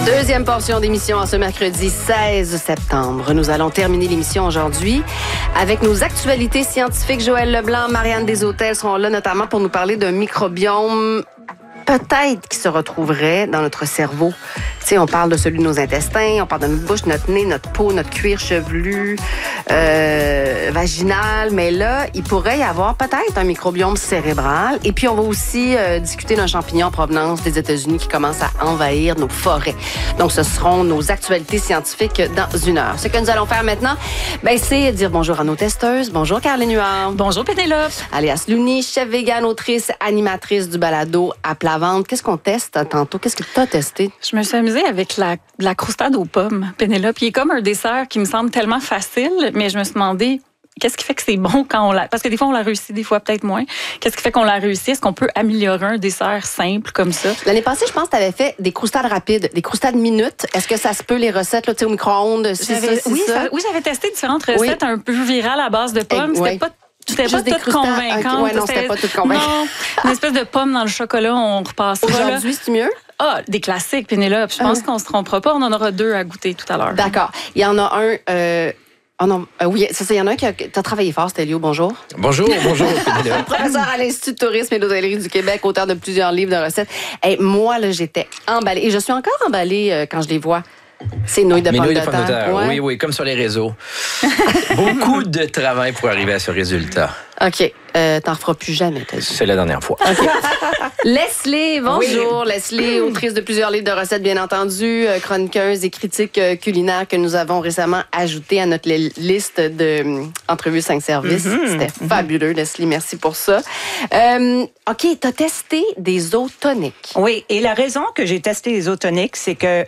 Deuxième portion d'émission en ce mercredi 16 septembre. Nous allons terminer l'émission aujourd'hui avec nos actualités scientifiques. Joël Leblanc, Marianne Deshôtels seront là notamment pour nous parler d'un microbiome peut-être qui se retrouverait dans notre cerveau. Tu sais, on parle de celui de nos intestins, on parle de notre bouche, notre nez, notre peau, notre cuir chevelu, vaginal. Mais là, il pourrait y avoir peut-être un microbiome cérébral. Et puis, on va aussi discuter d'un champignon en provenance des États-Unis qui commence à envahir nos forêts. Donc, ce seront nos actualités scientifiques dans une heure. Ce que nous allons faire maintenant, c'est dire bonjour à nos testeuses. Bonjour, Caroline Huard. Bonjour, Pénélope. Alias Louni, chef vegan, autrice, animatrice du balado à plat ventre. Qu'est-ce qu'on teste tantôt? Qu'est-ce que tu as testé? Je me suis amusée avec la croustade aux pommes, Pénélope. Il est comme un dessert qui me semble tellement facile, mais je me suis demandé qu'est-ce qui fait que c'est bon quand on l'a... Parce que des fois, on l'a réussi, des fois, peut-être moins. Qu'est-ce qui fait qu'on l'a réussi? Est-ce qu'on peut améliorer un dessert simple comme ça? L'année passée, je pense que tu avais fait des croustades rapides, des croustades minutes. Est-ce que ça se peut, les recettes là, au micro-ondes? Oui, j'avais testé différentes recettes un peu virales à base de pommes. C'était pas toute convaincante. Ouais, non, c'était pas toute convaincante. Non, une espèce de pomme dans le chocolat, on repassera. Aujourd'hui, c'est mieux? Ah, des classiques, Pénélope. Je pense qu'on se trompera pas. On en aura 2 à goûter tout à l'heure. D'accord. Il y en a un... oui, c'est ça. Il y en a un qui a travaillé fort, c'était Léo. Bonjour. Bonjour. Professeur à l'Institut de tourisme et d'hôtellerie du Québec, auteur de plusieurs livres de recettes. Moi, là, j'étais emballée. Et je suis encore emballée quand je les vois. C'est nouilles de pommes de terre. Ouais. Oui, comme sur les réseaux. Beaucoup de travail pour arriver à ce résultat. OK. T'en referas plus jamais, t'as dit. C'est la dernière fois. Okay. Leslie, bonjour. Oui. Leslie, autrice de plusieurs livres de recettes, bien entendu, chroniqueuse et critique culinaire que nous avons récemment ajouté à notre liste d'entrevues 5 services. C'était fabuleux, Leslie. Merci pour ça. OK, t'as testé des eaux toniques. Oui, et la raison que j'ai testé les eaux toniques, c'est que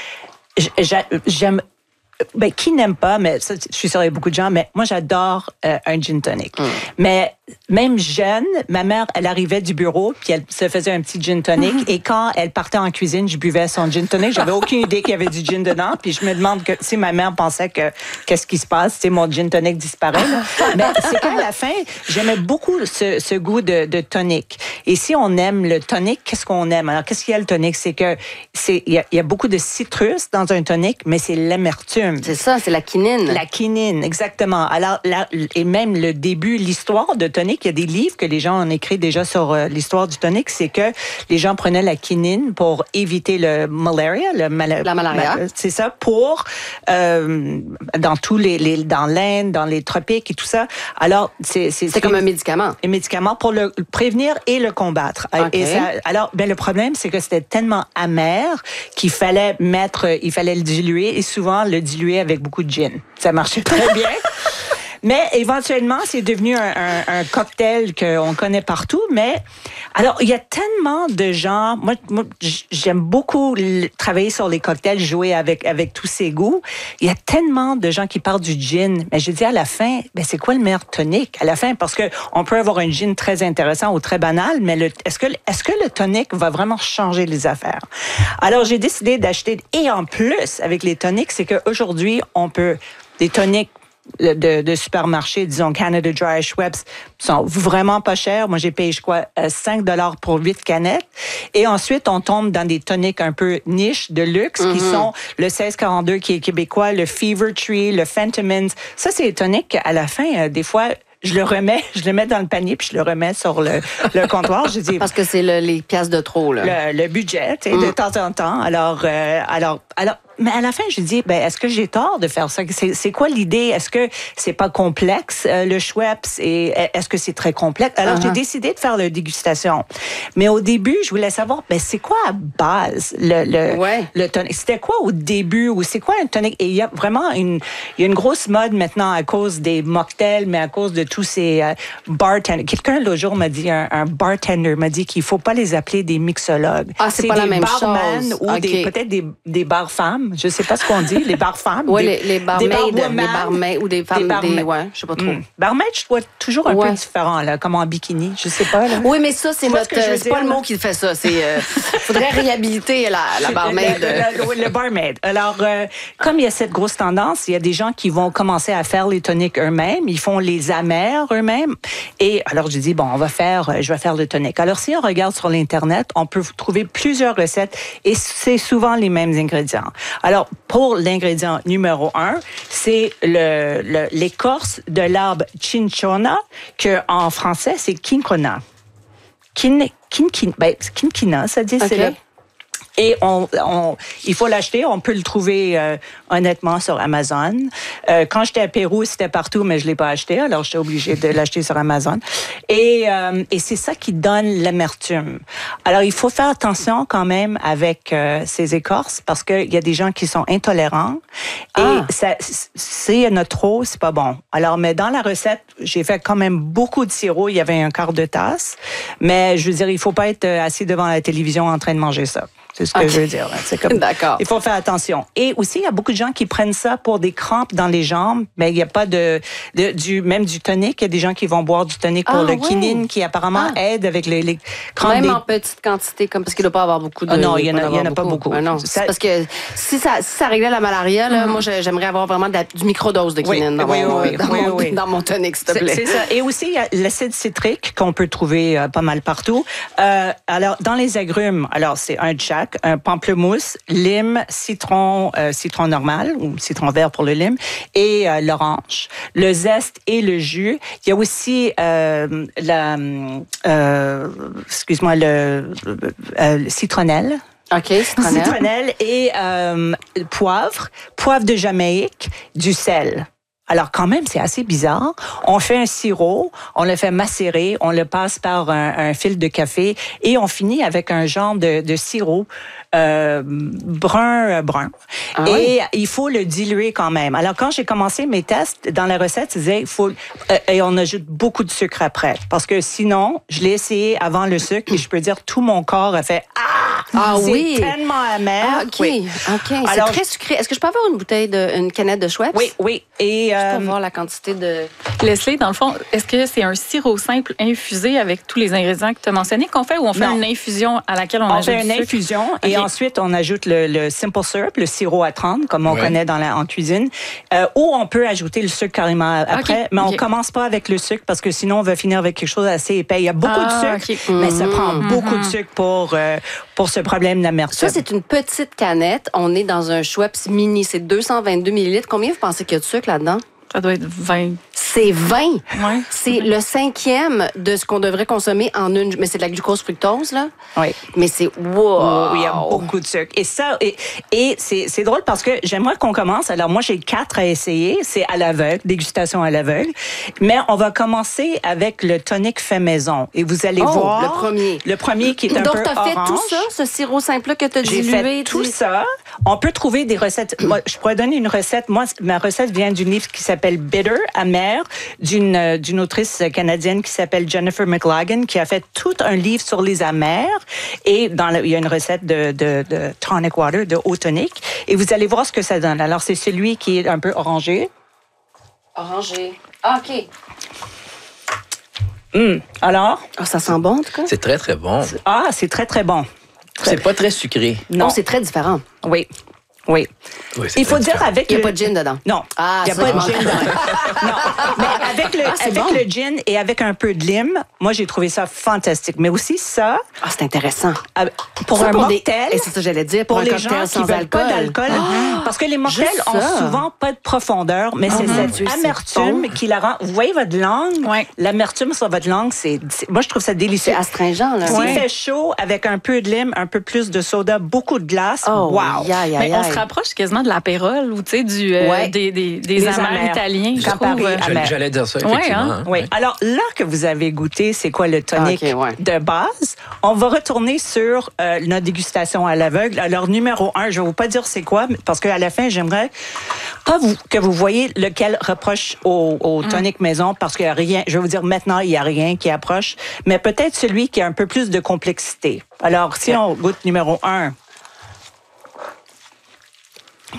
j'aime... qui n'aime pas, mais ça, je suis sûre qu'il y a beaucoup de gens, mais moi, j'adore un gin tonic. Mais même jeune, ma mère, elle arrivait du bureau, puis elle se faisait un petit gin tonic, et quand elle partait en cuisine, je buvais son gin tonic. J'avais aucune idée qu'il y avait du gin dedans, puis je me demande que si ma mère pensait que qu'est-ce qui se passe, mon gin tonic disparaît. Mais c'est qu'à la fin, j'aimais beaucoup ce goût de tonic. Et si on aime le tonic, qu'est-ce qu'on aime? Alors, qu'est-ce qu'il y a le tonic? C'est que il y a beaucoup de citrus dans un tonic, mais c'est l'amertume. C'est ça, c'est la quinine. La quinine, exactement. Alors, là, et même le début, l'histoire de tonic, il y a des livres que les gens ont écrit déjà sur l'histoire du tonic, c'est que les gens prenaient la quinine pour éviter le malaria, la malaria. C'est ça, pour dans dans l'Inde, dans les tropiques et tout ça. Alors, c'est comme un médicament. Un médicament pour le prévenir et le combattre. Okay. Et ça, alors, le problème, c'est que c'était tellement amer qu'il fallait le diluer, et souvent le diluer avec beaucoup de gin. Ça marchait très bien. Mais éventuellement, c'est devenu un cocktail qu'on connaît partout. Mais alors, il y a tellement de gens. Moi j'aime beaucoup travailler sur les cocktails, jouer avec tous ces goûts. Il y a tellement de gens qui parlent du gin. Mais je dis à la fin, c'est quoi le meilleur tonic à la fin? Parce que on peut avoir un gin très intéressant ou très banal, mais est-ce que le tonic va vraiment changer les affaires? Alors, j'ai décidé d'acheter. Et en plus, avec les tonics, c'est qu'aujourd'hui, on peut des tonics de supermarché, disons Canada Dry, Schweppes, sont vraiment pas chers. Moi, j'ai payé, je crois, 5 $ pour 8 canettes. Et ensuite, on tombe dans des toniques un peu niche, de luxe, qui sont le 1642 qui est québécois, le Fever Tree, le Fentimans. Ça, c'est des toniques, à la fin, des fois... Je le mets dans le panier, puis je le remets sur le comptoir. Je dis, parce que c'est les pièces de trop, là. Le budget, de temps en temps. Alors, mais à la fin, je dis, est-ce que j'ai tort de faire ça? C'est quoi l'idée? Est-ce que c'est pas complexe, le Schweppes? Et est-ce que c'est très complexe? Alors, j'ai décidé de faire la dégustation. Mais au début, je voulais savoir, c'est quoi à base, le tonic? C'était quoi au début? Ou c'est quoi un tonic? Et il y a vraiment une grosse mode maintenant à cause des mocktails, mais à cause de tous ces bartenders. Quelqu'un, l'autre jour, m'a dit, un bartender m'a dit qu'il faut pas les appeler des mixologues. Ah, c'est pas la même chose. Ou peut-être des bar-femmes. femmes. Je sais pas ce qu'on dit, les bars femmes. Oui, les barmaids, barwomen, les barmaids ou des femmes, ouais, je sais pas trop. Barmaid, je trouve toujours un peu différent, là, comme en bikini, je sais pas. Là. Oui, mais ça, c'est c'est pas le mot qui fait ça. Faudrait réhabiliter la barmaid. Le barmaid. Alors, comme il y a cette grosse tendance, il y a des gens qui vont commencer à faire les toniques eux-mêmes. Ils font les amers eux-mêmes. Et alors, je dis, bon, je vais faire le tonique. Alors, si on regarde sur l'Internet, on peut trouver plusieurs recettes et c'est souvent les mêmes ingrédients. Alors, pour l'ingrédient numéro 1, c'est l'écorce de l'arbre cinchona, que en français, c'est quinquina. Quinquina, ça dit, c'est là. Et il faut l'acheter. On peut le trouver honnêtement sur Amazon. Quand j'étais à Pérou, c'était partout, mais je l'ai pas acheté. Alors, j'étais obligée de l'acheter sur Amazon. Et c'est ça qui donne l'amertume. Alors, il faut faire attention quand même avec ces écorces parce qu'il y a des gens qui sont intolérants. Et s'il y en a trop, c'est pas bon. Alors, mais dans la recette, j'ai fait quand même beaucoup de sirop. Il y avait un quart de tasse. Mais je veux dire, il faut pas être assis devant la télévision en train de manger ça. C'est ce que je veux dire. C'est comme, d'accord. Il faut faire attention. Et aussi, il y a beaucoup de gens qui prennent ça pour des crampes dans les jambes, mais il n'y a pas même du tonique. Il y a des gens qui vont boire du tonique pour le quinine qui apparemment aide avec les crampes. Même en petite quantité, comme parce qu'il ne doit pas avoir beaucoup de... non, il y en a pas beaucoup. Non, parce que si ça réglait la malaria, là, moi, j'aimerais avoir vraiment du microdose de quinine dans mon tonique, s'il te plaît. C'est ça. Et aussi, il y a l'acide citrique qu'on peut trouver pas mal partout. Alors, dans les agrumes, alors c'est un de chaque. Un pamplemousse, lime, citron normal ou citron vert pour le lime et l'orange, le zeste et le jus. Il y a aussi le citronnelle. OK, citronnelle et poivre de Jamaïque, du sel. Alors, quand même, c'est assez bizarre. On fait un sirop, on le fait macérer, on le passe par un fil de café et on finit avec un genre de sirop brun. Et il faut le diluer quand même. Alors, quand j'ai commencé mes tests, dans la recette, il faut... et on ajoute beaucoup de sucre après. Parce que sinon, je l'ai essayé avant le sucre et je peux dire tout mon corps a fait c'est tellement amer. OK. C'est très sucré. Est-ce que je peux avoir une canette de Schweppes? Oui. Et je peux voir la quantité de... Leslie, dans le fond, est-ce que c'est un sirop simple infusé avec tous les ingrédients que tu as mentionnés qu'on fait ou on fait une infusion à laquelle on ajoute fait une infusion et ensuite on ajoute le simple syrup, le sirop à 30, comme on connaît en cuisine, ou on peut ajouter le sucre carrément après, mais on commence pas avec le sucre parce que sinon on va finir avec quelque chose d'assez épais. Il y a beaucoup de sucre, mais ça prend beaucoup de sucre pour ce problème d'amertume. Ça, c'est une petite canette. On est dans un Schweppes mini. C'est 222 millilitres. Combien vous pensez qu'il y a de sucre là-dedans? Ça doit être 20. C'est 20. Ouais. C'est le 5e de ce qu'on devrait consommer en une... Mais c'est de la glucose fructose, là? Oui. Mais c'est... Wow! Il y a beaucoup de sucre. Et ça, et c'est drôle parce que j'aimerais qu'on commence. Alors, moi, j'ai 4 à essayer. C'est à l'aveugle, dégustation à l'aveugle. Mais on va commencer avec le tonique fait maison. Et vous allez voir... le premier. Le premier qui est un peu orange. Donc, t'as fait tout ça, ce sirop simple-là que t'as dilué? J'ai fait tout ça. On peut trouver des recettes. Moi, je pourrais donner une recette. Moi, ma recette vient d'une livre qui s'appelle Bitter, amer, d'une autrice canadienne qui s'appelle Jennifer McLagan, qui a fait tout un livre sur les amers. Et il y a une recette de tonic water, de eau tonique. Et vous allez voir ce que ça donne. Alors, c'est celui qui est un peu orangé. Orangé. Ah, OK. Alors? Ça sent bon, en tout cas. C'est très, très bon. C'est très, très bon. C'est pas très sucré. Non, c'est très différent. Oui. Il faut dire avec il n'y a pas de gin dedans. Non, il n'y a pas de gin dedans. Non, mais avec le gin et avec un peu de lime, moi, j'ai trouvé ça fantastique. Mais aussi ça... c'est intéressant. Pour un mocktail... Et c'est ça que j'allais dire, pour les gens qui ne veulent pas d'alcool. Parce que les mocktails ont souvent pas de profondeur, mais c'est cette amertume qui la rend... Vous voyez votre langue? Ouais. L'amertume sur votre langue, moi, je trouve ça délicieux. C'est astringent, là. S'il fait chaud, avec un peu de lime, un peu plus de soda, beaucoup de glace, wow! Mais on se rapproche quasiment de l'apérole ou, tu sais, des amers italiens. J'allais dire ça, effectivement. Oui. Alors, là que vous avez goûté, c'est quoi le tonique de base, on va retourner sur notre dégustation à l'aveugle. Alors, numéro 1, je ne vais vous pas dire c'est quoi, parce qu'à la fin, j'aimerais pas que vous voyez lequel reproche au tonique maison, parce qu'il n'y a rien. Je vais vous dire maintenant, il n'y a rien qui approche, mais peut-être celui qui a un peu plus de complexité. Alors, si on goûte numéro 1,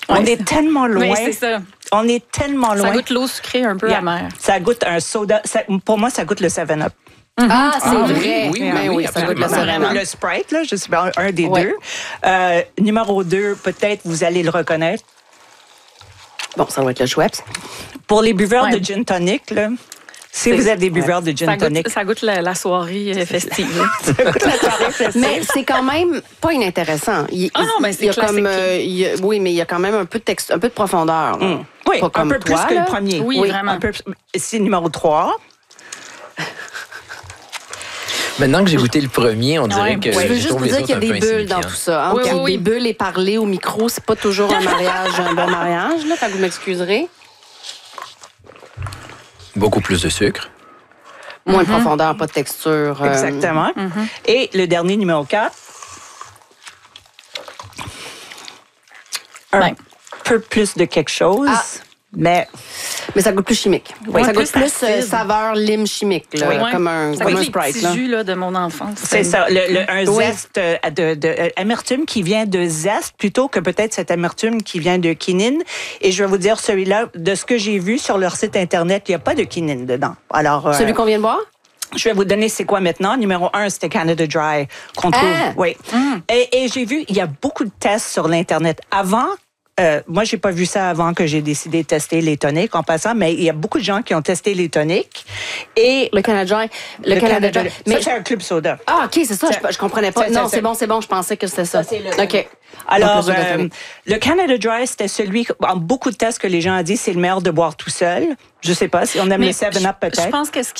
On est tellement loin. Oui, c'est ça. On est tellement loin. Ça goûte l'eau sucrée un peu amère. Ça goûte un soda. Pour moi, ça goûte le 7-Up. Ah, c'est oui, vrai. oui, Ben oui, ça goûte le absolument. 7-Up. Le Sprite, là, je sais pas, un des Ouais. deux. Numéro 2, peut-être vous allez le reconnaître. Bon, ça va être le Schweppes. Pour les buveurs Ouais. de gin tonic, là, si vous êtes des buveurs de gin tonic, Ça goûte la soirée festive. ça goûte la soirée festive. Mais c'est quand même pas inintéressant. Ah non, mais c'est il y a classique. oui, mais il y a quand même un peu de texte, un peu de profondeur. là. Oui, Pas un comme peu toi, plus que là. le premier. Oui, vraiment. Un peu, c'est numéro 3. Maintenant que j'ai goûté le premier, on dirait Ouais. que Je veux juste trouve vous les dire autres qu'il y a un des peu bulles dans insignifiants. tout ça. Hein? Oui, Qu'il y a oui, des bulles et parler au micro, c'est pas toujours un bon mariage. Là, fait que vous m'excuserez. Beaucoup plus de sucre. Moins de profondeur, pas de texture. Exactement. Et le dernier, numéro 4. Un Ben. peu plus de quelque chose, Ah. mais Mais ça goûte plus chimique. Oui, ça goûte plus plus acide. saveur lime chimique, là, Ouais. comme un, Ça comme goûte un les Sprite. petits Là. jus là, de mon enfance. c'est ça, un Oui. zeste amertume qui vient de zeste plutôt que peut-être cette amertume qui vient de quinine. Et je vais vous dire, celui-là, de ce que j'ai vu sur leur site Internet, il n'y a pas de quinine dedans. Alors, Celui qu'on vient de boire? je vais vous donner c'est quoi maintenant. Numéro 1, c'était Canada Dry qu'on trouve. Ah! Oui. Et j'ai vu, il y a beaucoup de tests sur l'Internet. Avant, moi, j'ai pas vu ça avant que j'ai décidé de tester les toniques en passant, mais il y a beaucoup de gens qui ont testé les toniques. Et Le Canada Dry. Le Canada Dry. Mais ça, c'est un club soda. Ah, OK, c'est ça. Je comprenais pas. Ça, Non, ça, c'est bon. Je pensais que c'était ça. Ça, c'est le- OK. Alors, Donc, le soda tonic. le Canada Dry, c'était celui, en beaucoup de tests que les gens ont dit, c'est le meilleur de boire tout seul. Je sais pas si on aime Mais le 7-Up je peut-être. pense que ce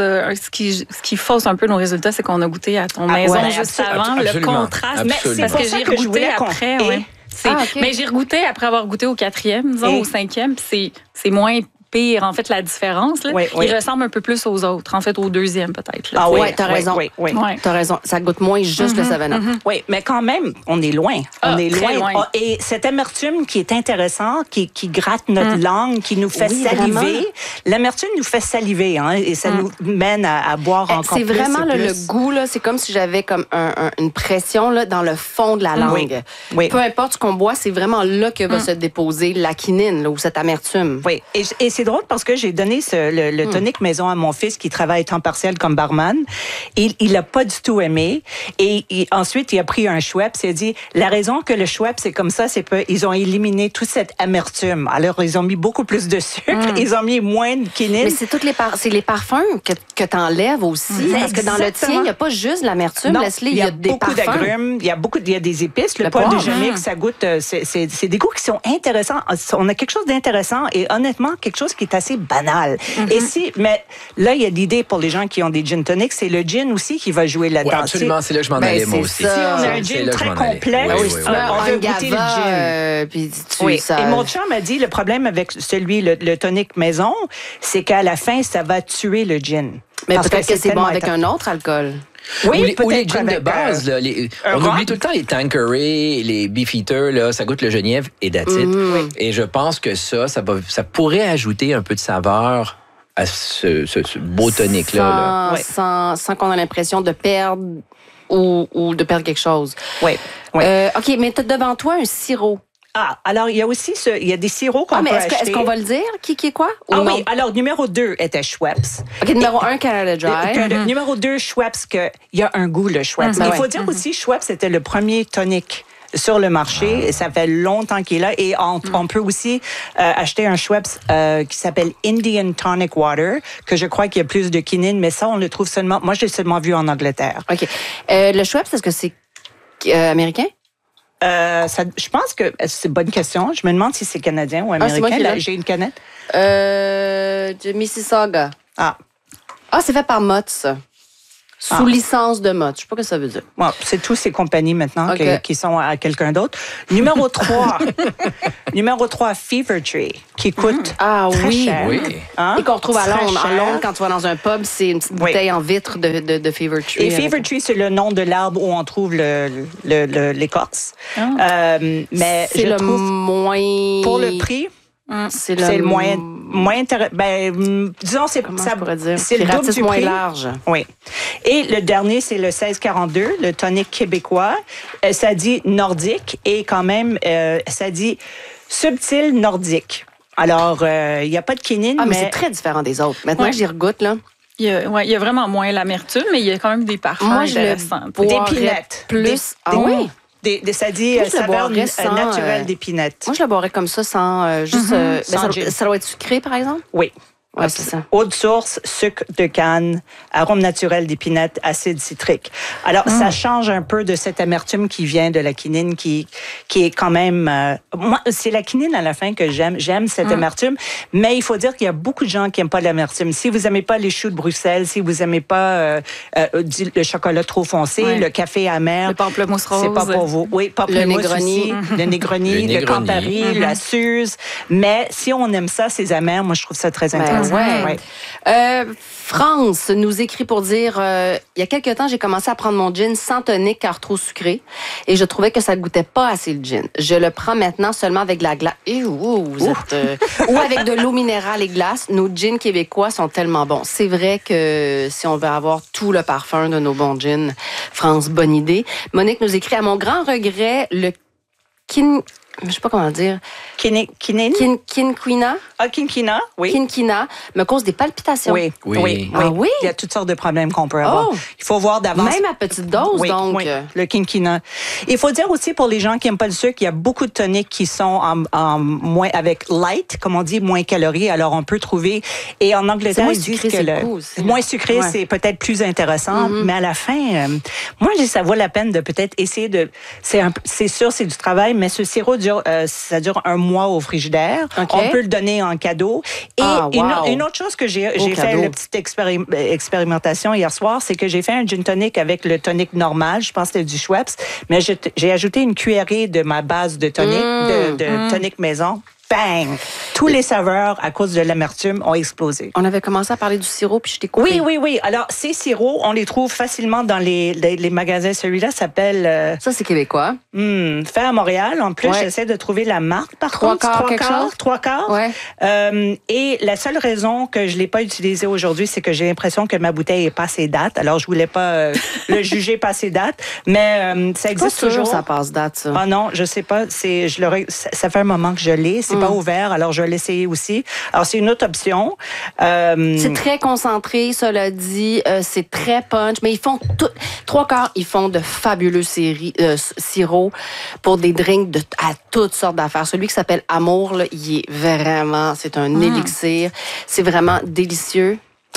qui fausse un peu nos résultats, c'est qu'on a goûté à ton maison ouais, juste absolument. avant. Le Absolument. contraste. Mais Parce c'est que pour ça j'ai que je regoûté voulais qu'on- après. Et- Ouais. Ah, OK. Mais j'ai regoûté après avoir goûté au 4e, disons, Et- au 5e. Puis c'est moins pire, en fait, la différence. Là. Oui, oui. Il ressemble un peu plus aux autres, en fait, au 2e peut-être. là. Ah Ouais, t'as raison. Oui. Ouais. T'as raison. Ça goûte moins juste le 7-Up. Oui, mais quand même, on est loin. Ah, On est très loin. loin. Et cette amertume qui est intéressante, qui gratte notre langue, qui nous fait Oui, saliver. vraiment. L'amertume nous fait saliver, hein, et ça nous mène à boire encore C'est plus. vraiment et là, plus. le goût, là, c'est comme si j'avais comme une pression là, dans le fond de la langue. Oui. Oui. Peu importe ce qu'on boit, c'est vraiment là que va se déposer la quinine là, ou cette amertume. Oui, et c'est drôle parce que j'ai donné le tonic maison à mon fils qui travaille temps partiel comme barman. Et il l'a pas du tout aimé. Et ensuite, il a pris un Schweppes. Il a dit, la raison que le Schweppes, c'est comme ça, c'est qu'ils ont éliminé toute cette amertume. Alors, ils ont mis beaucoup plus de sucre. Ils ont mis moins de quinine. Mais c'est c'est les parfums que t'enlèves aussi. Parce que dans le Exactement. tien, il n'y a pas juste l'amertume, Non, Leslie, il y a des beaucoup parfums. d'agrumes, il y a des épices. Le Le poivre de poivre. Jamaïque, ça goûte, c'est des goûts qui sont intéressants. On a quelque chose d'intéressant et honnêtement, quelque chose qui est assez banal. Et mais là, il y a l'idée pour les gens qui ont des gin tonics, c'est le gin aussi qui va jouer Oui, là-dedans. absolument. C'est là que je m'en Ben, allais, moi c'est aussi. ça. Si on a un C'est gin là que je très m'en allais. complet, Oui, Oui, oui, si oui, tu veux oui. on veut un goûter le Gava, gin. puis tu Oui. ça... Et mon chum m'a dit, le problème avec celui, le tonic maison, c'est qu'à la fin, ça va tuer le gin. Mais Parce peut-être que c'est bon tellement avec un autre alcool. Oui, ou les peut-être gins de avec, base. Là, un on rhum. oublie tout le temps les Tanqueray, les Beefeater, là, ça goûte le genièvre et that's it. Et je pense que ça pourrait ajouter un peu de saveur à ce beau tonic-là. Là. Ouais. Sans qu'on ait l'impression de perdre ou de perdre quelque chose. Oui, oui. OK, mais tu as devant toi un sirop. Ah, alors il y a aussi il y a des sirops qu'on Ah, mais peut est-ce acheter. qu'on va le dire? Qui est quoi? Ou Ah non? oui, alors numéro 2 était Schweppes. OK, numéro 1, Canada Dry. Numéro 2, Schweppes, il y a un goût, le Schweppes. Ben Il ouais. faut dire aussi, Schweppes, c'était le premier tonic sur le marché. Et ça fait longtemps qu'il est là. Et on peut aussi acheter un Schweppes qui s'appelle Indian Tonic Water, que je crois qu'il y a plus de quinine, mais ça, on le trouve seulement... Moi, je l'ai seulement vu en Angleterre. OK. Le Schweppes, est-ce que c'est américain? Je pense que c'est une bonne question. Je me demande si c'est canadien ou c'est moi américain. qui Là, l'ai. j'ai une canette. De Mississauga. Ah, Ah, c'est fait par Mott's. Sous licence de Mott's. Je sais pas ce que ça veut dire. bon, c'est tous ces compagnies maintenant OK. qui sont à quelqu'un d'autre. Numéro 3. Numéro 3, Fever Tree, qui coûte Ah très oui. cher. Oui. Hein? Et qu'on retrouve à Très Londres. cher. En Londres, quand tu vas dans un pub, c'est une petite Oui. bouteille en vitre de Fever Tree. Et Fever Tree, c'est le nom de l'arbre où on trouve l'écorce. Mais c'est je le trouve, moins... pour le prix, C'est le moins intéressant. Disons, c'est le double du moins prix. large. Oui. Et le dernier, c'est le 1642, le tonic québécois. Ça dit nordique et quand même, ça dit subtil nordique. Alors, il n'y a pas de quinine, mais c'est très différent des autres. Maintenant que j'y regoute, là. Il y a vraiment moins l'amertume, mais il y a quand même des parfums intéressants. D'épinettes. Plus. Ça dit saveur naturelle d'épinette. Moi, je le boirais comme ça, sans juste... ça doit être sucré, par exemple? Oui. Ouais, c'est ça. Eau de source, sucre de canne, arôme naturel d'épinette, acide citrique. Alors, ça change un peu de cette amertume qui vient de la quinine, qui est quand même... moi, c'est la quinine à la fin que j'aime. J'aime cette amertume, mais il faut dire qu'il y a beaucoup de gens qui n'aiment pas l'amertume. Si vous n'aimez pas les choux de Bruxelles, si vous n'aimez pas le chocolat trop foncé, le café amer... Le pamplemousse rose. C'est pas pour vous. Oui, pamplemousse aussi, le Negroni, le Campari, la Suze. Mais si on aime ça, ces amers, moi, je trouve ça très intéressant. Ouais. France nous écrit pour dire il y a quelques temps, j'ai commencé à prendre mon gin sans tonique car trop sucré et je trouvais que ça goûtait pas assez le gin. Je le prends maintenant seulement avec de la glace. Ou avec de l'eau minérale et glace. Nos gins québécois sont tellement bons. C'est vrai que si on veut avoir tout le parfum de nos bons gins, France, bonne idée. Monique nous écrit à mon grand regret le je sais pas comment dire. Quinquina. Quinquina, oui. Quinquina me cause des palpitations. Oui. Ah oui? Il y a toutes sortes de problèmes qu'on peut avoir. Il faut voir d'avance. Même à petite dose, donc. Oui, le quinquina. Il faut dire aussi pour les gens qui n'aiment pas le sucre, il y a beaucoup de toniques qui sont en moins avec light, comme on dit, moins calories. Alors, on peut trouver... Et en Angleterre, ils disent que moins sucré, c'est peut-être plus intéressant. Mais à la fin, moi, je dis ça vaut la peine de peut-être essayer de... C'est sûr, c'est du travail, mais ce sirop ça dure 1 mois au frigidaire. Okay. On peut le donner en cadeau. Et une autre chose que j'ai fait une petite expérimentation hier soir, c'est que j'ai fait un gin tonic avec le tonic normal. Je pense que c'était du Schweppes. Mais j'ai ajouté une cuillerée de ma base de tonic, de tonic maison. Bang! Tous les saveurs, à cause de l'amertume, ont explosé. On avait commencé à parler du sirop, puis je t'ai coupé. Oui. Alors, ces sirops, on les trouve facilement dans les magasins. Celui-là s'appelle... Ça, c'est québécois. Fait à Montréal. En plus, j'essaie de trouver la marque, par contre. Trois quarts. Ouais. Et la seule raison que je ne l'ai pas utilisé aujourd'hui, c'est que j'ai l'impression que ma bouteille est passée date. Alors, je voulais pas le juger passée date. Mais ça existe toujours. Ça passe date, ça. Ah non, je sais pas. Ça fait un moment que je l'ai. C'est pas ouvert, alors je vais l'essayer aussi. Alors, c'est une autre option. C'est très concentré, cela dit. C'est très punch. Mais ils font trois quarts, ils font de fabuleux sirops pour des drinks à toutes sortes d'affaires. Celui qui s'appelle Amour, là, il est vraiment... C'est un élixir. C'est vraiment délicieux.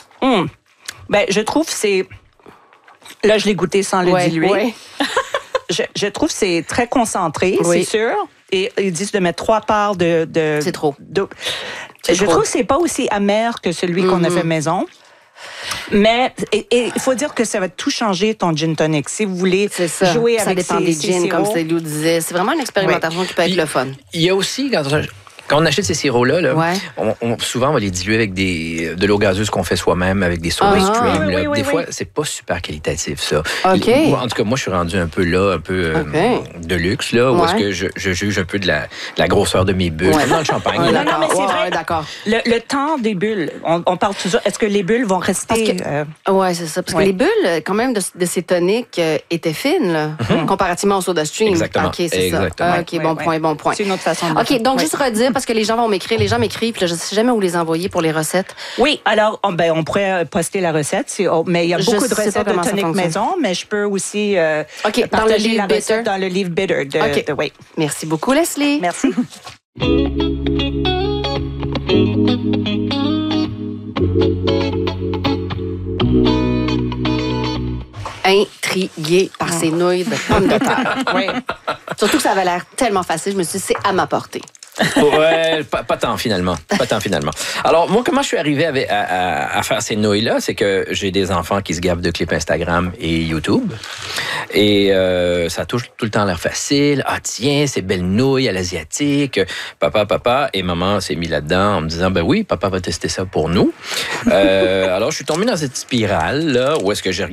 Ben, je trouve que c'est... Là, je l'ai goûté sans le diluer. Ouais. je trouve que c'est très concentré, c'est sûr. Et ils disent de mettre 3 parts de c'est trop. Je trouve que c'est pas aussi amer que celui qu'on a fait maison. Mais il faut dire que ça va tout changer, ton gin tonic. Si vous voulez jouer avec ça dépend des gins, comme Célio disait. C'est vraiment une expérimentation qui peut être le fun. Il y a aussi... Quand on achète ces sirops-là, souvent, on va les diluer avec de l'eau gazeuse qu'on fait soi-même, avec des soda stream. Des fois, c'est pas super qualitatif, ça. Okay. En tout cas, moi, je suis rendu un peu là, de luxe, là, où est-ce que je juge un peu de la grosseur de mes bulles, comme dans le champagne. Non, mais c'est vrai. D'accord. Le temps des bulles, on parle toujours... Est-ce que les bulles vont rester... Oui, c'est ça. Parce que les bulles, quand même, de ces toniques étaient fines, là, comparativement au soda stream. Exactement. OK, c'est ça. OK, bon point. C'est une autre façon de OK, donc juste redire, parce que les gens vont m'écrire, puis là, je ne sais jamais où les envoyer pour les recettes. Oui, alors, on pourrait poster la recette, mais il y a beaucoup de recettes de tonic maison, mais je peux aussi partager la recette dans le livre Bitter. Merci beaucoup, Leslie. Merci. Intriguée par ces nouilles de pommes de terre. Surtout que ça avait l'air tellement facile, je me suis dit, c'est à ma portée. Ouais, pas tant finalement. Alors, moi, comment je suis arrivé à faire ces nouilles-là, c'est que j'ai des enfants qui se gavent de clips Instagram et YouTube. Et ça a tout le temps l'air facile. Ah tiens, ces belles nouilles à l'asiatique. Papa. Et maman s'est mis là-dedans en me disant, ben oui, papa va tester ça pour nous. Alors, je suis tombé dans cette spirale-là où est-ce que j'ai